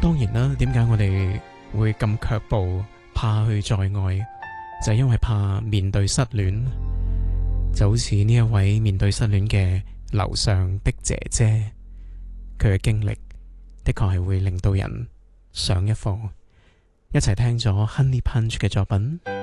當然啦，點解我哋會咁卻步，怕去再愛，就係因為怕面對失戀。就好似呢一位面對失戀嘅樓上的姐姐，佢嘅經歷的確係會令到人上一課。一齊聽咗 Honey Punch 嘅作品。